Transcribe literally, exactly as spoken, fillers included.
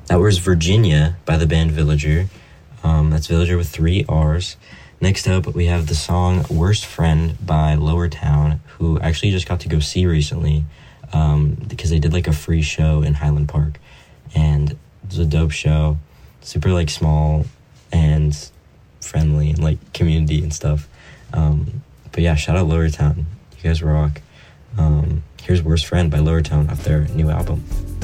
That was Virginia by the band Villager. Um, that's Villager with three R's. Next up, we have the song Worst Friend by Lower Town, who I actually just got to go see recently um, because they did like a free show in Highland Park. And it was a dope show, super like small and friendly and like community and stuff. Um, but yeah, shout out Lower Town. You guys rock. Um, here's Worst Friend by Lower Town off their new album.